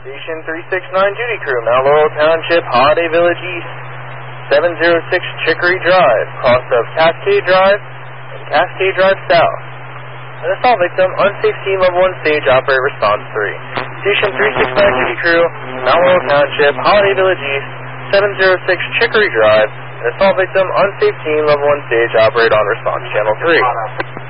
Station 369 duty crew, Mount Laurel Township, Holiday Village East, 706 Chicory Drive, cross of Cascade Drive and Cascade Drive South. An assault victim, unsafe scene, level 1 stage, operator response 3. Station 369 duty crew, Mount Laurel Township, Holiday Village East, 706 Chicory Drive. An assault victim, unsafe scene, level 1 stage, operator on response channel 3.